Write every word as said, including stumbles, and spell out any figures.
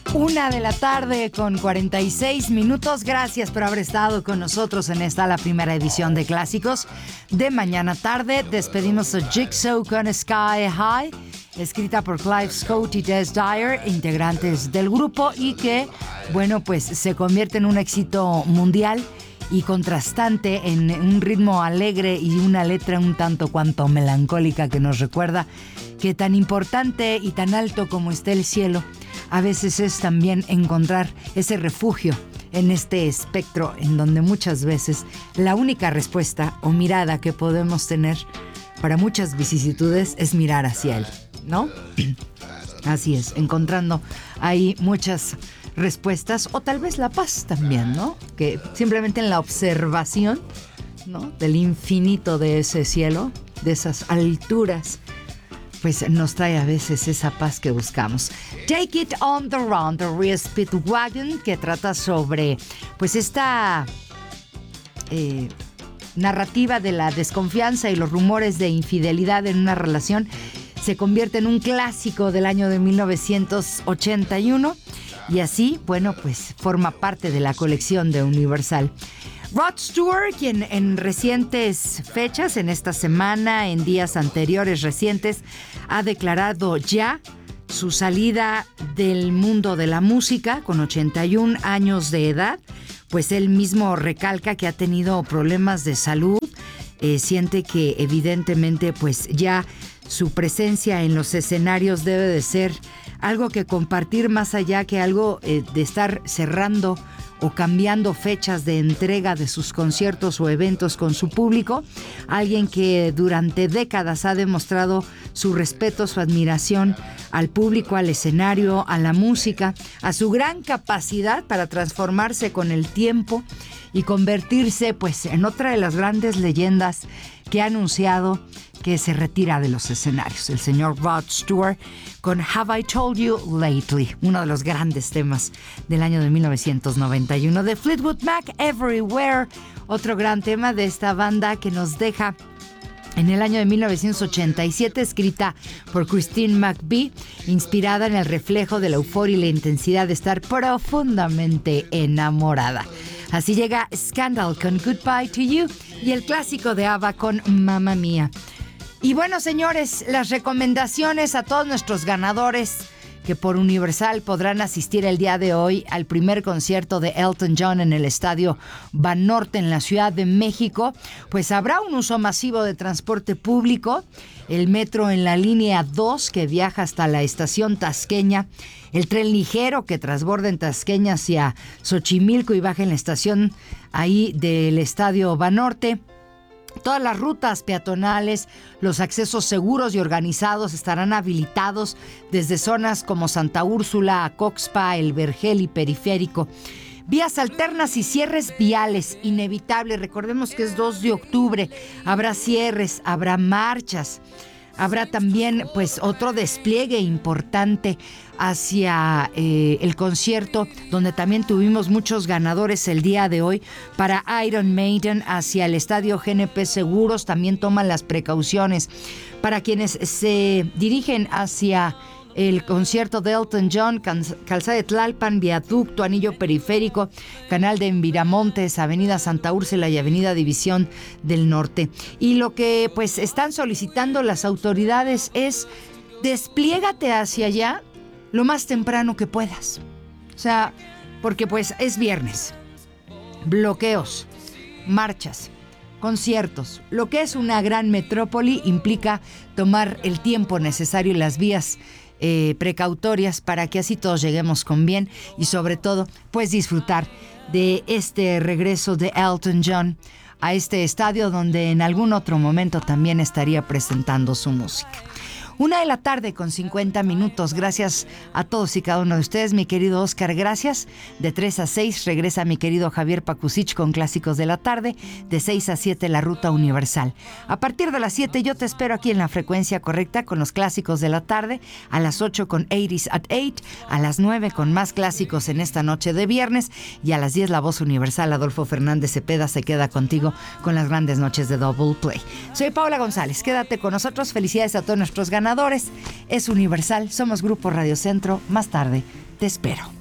Una de la tarde con cuarenta y seis minutos. Gracias por haber estado con nosotros en esta, la primera edición de Clásicos de mañana tarde. Despedimos a Jigsaw con Sky High, escrita por Clive Scott y Des Dyer, integrantes del grupo, y que, bueno, pues se convierte en un éxito mundial y contrastante, en un ritmo alegre y una letra un tanto cuanto melancólica que nos recuerda que tan importante y tan alto como esté el cielo, a veces es también encontrar ese refugio en este espectro en donde muchas veces la única respuesta o mirada que podemos tener para muchas vicisitudes es mirar hacia él, ¿no? Así es, encontrando ahí muchas respuestas, o tal vez la paz también, ¿no? Que simplemente en la observación, ¿no?, del infinito de ese cielo, de esas alturas, pues nos trae a veces esa paz que buscamos. Take It on the Run, The Real Speedwagon, que trata sobre, pues, esta eh, narrativa de la desconfianza y los rumores de infidelidad en una relación. Se convierte en un clásico del año de mil novecientos ochenta y uno y así, bueno, pues forma parte de la colección de Universal. Rod Stewart, quien en recientes fechas, en esta semana, en días anteriores recientes, ha declarado ya su salida del mundo de la música con ochenta y un años de edad, pues él mismo recalca que ha tenido problemas de salud, eh, siente que evidentemente pues ya su presencia en los escenarios debe de ser algo que compartir más allá que algo eh, de estar cerrando o cambiando fechas de entrega de sus conciertos o eventos con su público. Alguien que durante décadas ha demostrado su respeto, su admiración al público, al escenario, a la música, a su gran capacidad para transformarse con el tiempo y convertirse pues en otra de las grandes leyendas que ha anunciado que se retira de los escenarios, el señor Rod Stewart, con Have I Told You Lately, uno de los grandes temas del año de mil novecientos noventa y uno. De Fleetwood Mac, Everywhere, otro gran tema de esta banda que nos deja en el año de mil novecientos ochenta y siete, escrita por Christine McVie, inspirada en el reflejo de la euforia y la intensidad de estar profundamente enamorada. Así llega Scandal con Goodbye to You y el clásico de ABBA con Mamma Mía. Y bueno, señores, las recomendaciones a todos nuestros ganadores que por Universal podrán asistir el día de hoy al primer concierto de Elton John en el Estadio Banorte en la Ciudad de México. Pues habrá un uso masivo de transporte público, el metro en la línea dos que viaja hasta la estación Tasqueña, el tren ligero que transborda en Tasqueña hacia Xochimilco y baja en la estación ahí del Estadio Banorte. Todas las rutas peatonales, los accesos seguros y organizados estarán habilitados desde zonas como Santa Úrsula, Acoxpa, El Vergel y Periférico. Vías alternas y cierres viales, inevitable. Recordemos que es dos de octubre, habrá cierres, habrá marchas. Habrá también pues otro despliegue importante hacia eh, el concierto, donde también tuvimos muchos ganadores el día de hoy para Iron Maiden, hacia el Estadio G N P Seguros. También toman las precauciones para quienes se dirigen hacia el concierto de Elton John, Calzada de Tlalpan, Viaducto, Anillo Periférico, Canal de Miramontes, Avenida Santa Úrsula y Avenida División del Norte. Y lo que pues están solicitando las autoridades es despliégate hacia allá lo más temprano que puedas. O sea, porque pues es viernes. Bloqueos, marchas, conciertos. Lo que es una gran metrópoli implica tomar el tiempo necesario y las vías Eh, precautorias para que así todos lleguemos con bien y sobre todo pues disfrutar de este regreso de Elton John a este estadio donde en algún otro momento también estaría presentando su música. Una de la tarde con cincuenta minutos. Gracias a todos y cada uno de ustedes, mi querido Oscar, gracias. De tres a seis regresa mi querido Javier Pakusich con Clásicos de la Tarde. De seis a siete la Ruta Universal. A partir de las siete yo te espero aquí en la frecuencia correcta con los Clásicos de la Tarde. A las ocho con ochenta at ocho. A las nueve con más clásicos en esta noche de viernes. Y a las diez la Voz Universal. Adolfo Fernández Cepeda se queda contigo con las grandes noches de Double Play. Soy Paola González. Quédate con nosotros. Felicidades a todos nuestros ganadores. Es Universal, somos Grupo Radio Centro. Más tarde te espero.